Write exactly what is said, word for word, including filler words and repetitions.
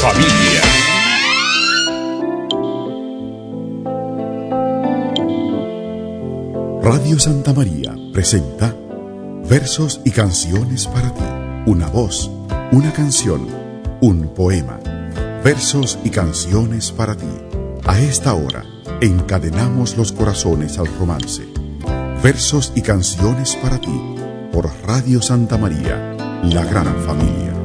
familia. Radio Santa María presenta Versos y canciones para ti. Una voz, una canción, un poema. Versos y canciones para ti. A esta hora, encadenamos los corazones al romance. Versos y canciones para ti, por Radio Santa María, la gran familia.